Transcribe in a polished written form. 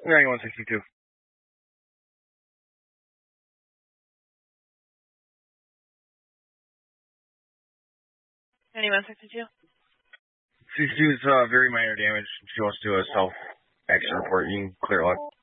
9162. 9162. 62 is very minor damage. She wants to do a self-action report. You can clear luck.